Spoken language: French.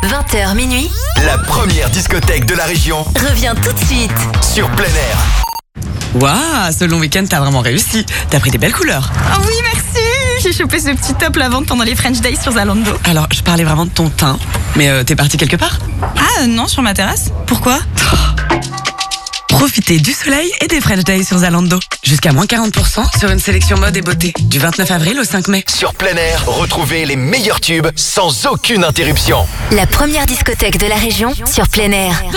20h minuit. La première discothèque de la région Revient tout de suite. sur plein air. Waouh, ce long week-end, t'as vraiment réussi. T'as pris des belles couleurs. Oh oui, merci. J'ai chopé ce petit top la vente pendant les French Days sur Zalando. Alors, je parlais vraiment de ton teint. Mais t'es parti quelque part? Ah non, sur ma terrasse. Pourquoi? Profitez du soleil et des French Days sur Zalando. Jusqu'à moins 40% sur une sélection mode et beauté. Du 29 avril au 5 mai. Sur plein air, retrouvez les meilleurs tubes sans aucune interruption. La première discothèque de la région sur plein air.